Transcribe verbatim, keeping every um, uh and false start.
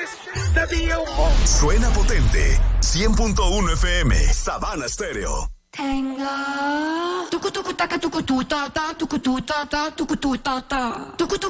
Suena potente. cien punto uno F M, Sabana Stereo. Tengo tucu tucu taca tucu tu ta ta tucu tu ta ta tucu tu ta ta tucu